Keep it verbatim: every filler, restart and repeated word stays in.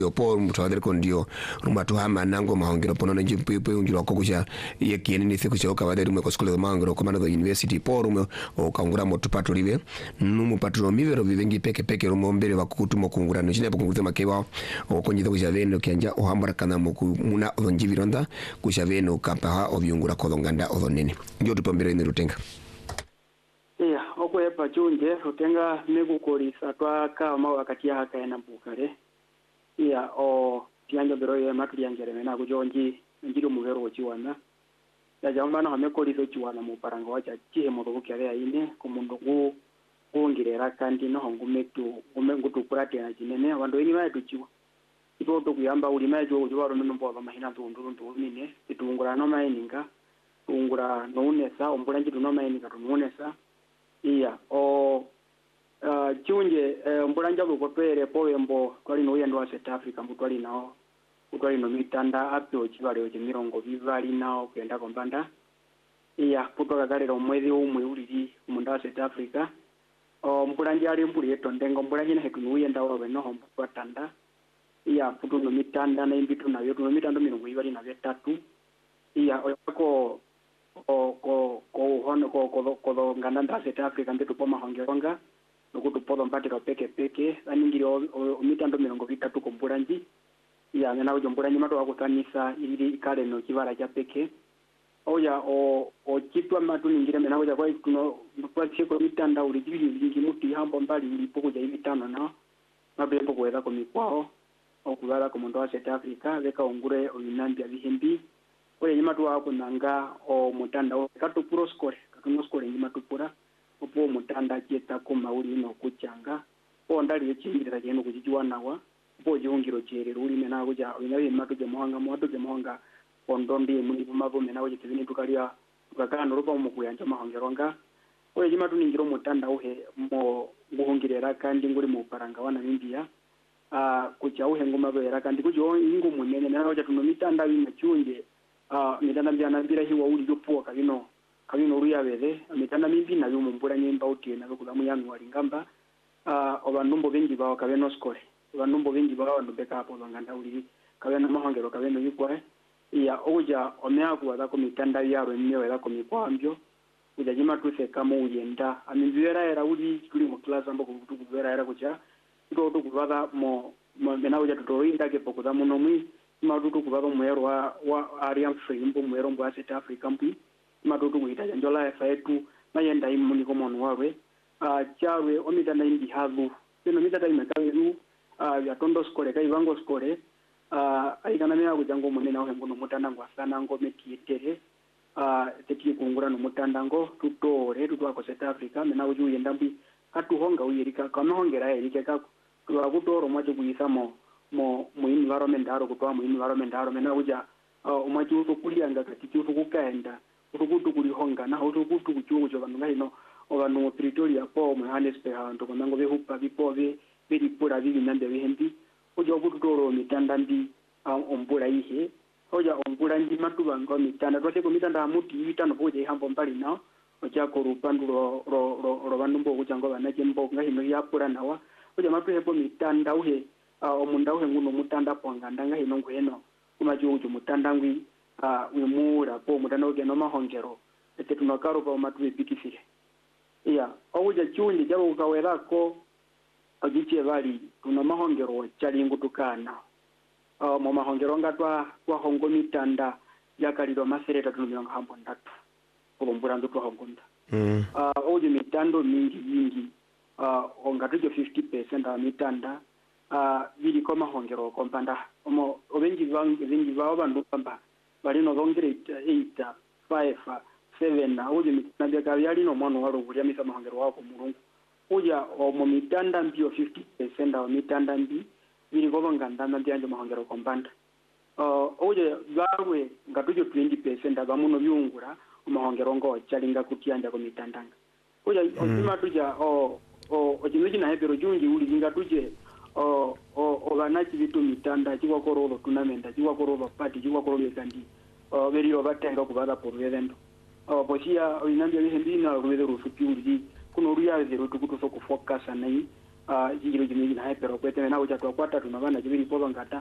Paul mutwadere kondio rumatu hama nango mahongero pono na jimpepe ungiro kokusha yekini ni thiku choka badere rume ko school mangro komanda the university Paul rume okangura moto pato live numu pato mivero vivengi peke peke rumo mbere bakutumo kungura no chine bakungutse makewa okonyitha kushaveno kyanja ohambara kana muku muna onjivironda kushaveno kampaha obyungura kodonganda odonene ndio tupombere ni rutenga iya okwepa chunje rutenga mekukolisa twaka ma wakati ya haka yana bukale iya o tianjo bero ye matuli yanjere mena kujonji njiro muvero chiwana ya jamba no hamekoliso chiwana mu paranga wacha chihe moto kukyale ya ine kumundu ku kuongirera kandi no hongumetu umengutu kurate na chinene abandu eni batu chiwa ito to kuyamba uli majo ujwa ro nombo ba mahina tunduru ndumine itungura no maininga tungura no unesa ombula njitu no maininga tununesa iya o Uh, chunje uh, mbulanja bukopere powembo twali no yendo wa South Africa mbutwali nao utwali no mitanda apyo chibale oje mirongo bivali nao kwenda kombanda iya putoka kalero mwezi umwe ulili munda wa South Africa o mbulanja ali mbuli eto ndengo mbulanja ne hetu uyenda wawe no mbutwatanda iya puto no mitanda na imbitu na yo no mitanda mirongo bivali na betatu iya oyako ko ko ko hono ko ko ko nganda South Africa mbetu poma hongeronga nokutu podo mpatira peke peke aningiri omitando mirongo vitatu komburanji ya ngena ujomburanji mato wakutanisa ili kale no kibara cha peke oya o o kitwa matu ningire mena oja kwa tuno mpatse ko mitanda ulijili vingi muti hambo mbali ilipo kuja hivi tano na mabepo kuweza komikwao okulala ko mondo wa South Africa veka ongure olinambia vihimbi oya nyimatu wako nanga o mutanda o katu puro score katu no score nyimatu pura opo mutanda cheta ko mauli no kuchanga o ndali yechimbira cheno kujiwa nawa opo jungiro cherero uli mena kuja inawe matu je mwanga mwatu je mwanga ondondi muni bumavo mena kuja tibini tukalia tukakana ropa mu kuyanja mahongeronga oye jimatu ningiro mutanda uhe mo buhongirera kandi nguri mu paranga wana India ah kucha uhe ngoma bera kandi kujo ingu munene mena kuja tuno mitanda wina chunje ah mitanda byana bila hiwa uli jopo kabino kabino ruyabere mitanda mimbi na yumu mbura nyemba utie na kula mu January ngamba ah obandumbo bengi bawo kabeno score obandumbo bengi bawo ndobeka hapo nganda uli kabeno mahongero kabeno yikwa iya oja omeaku wada ko mitanda yaro nyewe la ko mikwambyo uja jima tuse kama uyenda aminzira era uli tuli mu class ambo kutubera era kucha ito to kubada mo mena uja tutorinda ke pokuda muno mwi madudu kubada mu yaro wa, wa area frame mu yaro mwa South Africa mpi madudu kuita njola efa yetu mayenda imuni ko mono wawe ah chawe omitanda imbi havu sino mitanda imekayu ah ya tondo score kai wango score ah aikana mena kujango munene aho ngono mutanda ngwa sana ngo mekitere ah teti kungura no mutanda ngo tutore tutwa ko South Africa mena uju yenda mbi katuhonga uyerika kama hongera erike ka twakutoro mwacho kuyisamo mo mu environment aro kutwa mu environment aro mena uja umacho ukulianga kati ukukaenda ukukutu kulihonga na ukukutu kuchuo cho vanhu ngahino vanhu Pretoria po mu Johannesburg hanto konango behupa bipove belipura vili nambe behembi oja okutoro mitanda ndi ombula ihe oja ombula ndi matuba ngo mitanda twase ko mitanda muti itano boje hambo mbali nao oja ko rupandu ro ro ro vanumbo kujango banaje mbo ngahino yapura nawa oja matu hepo mitanda uhe omunda uhe nguno mutanda ponganda ngahino ngweno kumajo ujo mutanda ngwi wimura po mutanda uge no mahongero ete tunakaro pa matu epikifire iya oja chunje jabo ukawera ko ojiche bali tuna mahongero chalingu tukana uh, mu mahongero ngatwa kwa hongo mitanda yakaliro masereta tunumira hambo ndatu kulombura ndo tuhongonda mm. uh, oje mitando mingi mingi uh, ongatuje fifty percent ya mitanda uh, bili koma hongero kompanda omo obengi vangi bengi vao bandu pamba bali no ngire eight five seven oje mitanda yakali no mwana walo kulia misa mahongero wako mulungu uja omo mitanda mbio fifty percent ya mitanda mbi bili koma ngandana ndianje mahongero kompanda uh, oje gawe ngatujo twenty percent abamuno byungura umahongero ngo chalinga kutianja ko mitandanga uja mm. Otima tuja o o ojinuji na hebero junji uli linga tuje o o obanachi bitu mitanda chikwa korolo tournament chikwa korolo party chikwa korolo kandi o beri obatenga kubada por evento o posia oinambia bihembi na ruweze rufupi uli kuno ruya zero tukuto so kufocus anai ah jiro jimi na pero kwete na ucha twakwata tunabana jibiri poba ngata